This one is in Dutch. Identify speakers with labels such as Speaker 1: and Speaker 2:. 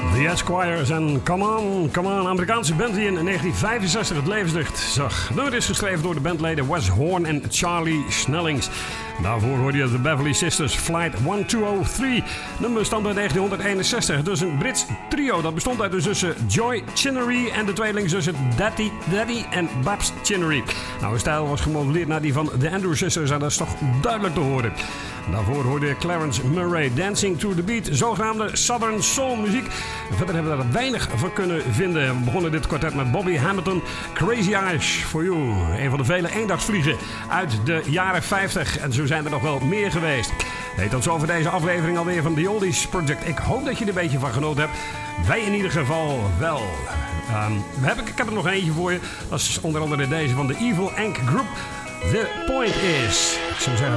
Speaker 1: The Esquires en Come On, Come On. Amerikaanse band die in 1965 het levenslicht zag. Het nummer is geschreven door de bandleden Wes Horn en Charlie Snellings. Daarvoor hoorde je de Beverly Sisters Flight 1203. Nummer stamt uit 1961. Dus een Brits trio. Dat bestond uit de zussen Joy Chinnery en de tweelingzussen Daddy en Babs Chinnery. Nou, hun stijl was gemodelleerd naar die van de Andrews Sisters en dat is toch duidelijk te horen. Daarvoor hoorde je Clarence Murray Dancing to the Beat. Zogenaamde Southern Soul muziek. Verder hebben we daar weinig van kunnen vinden. We begonnen dit kwartet met Bobby Hamilton. Crazy Eyes for You. Een van de vele eendagsvliegen uit de jaren 50. En zo zijn er nog wel meer geweest. Hey, tot zover deze aflevering alweer van The Oldies Project. Ik hoop dat je er een beetje van genoten hebt. Wij in ieder geval wel. Ik heb er nog eentje voor je. Dat is onder andere deze van de Evil Ink Group. The Point Is. Ik zou zeggen...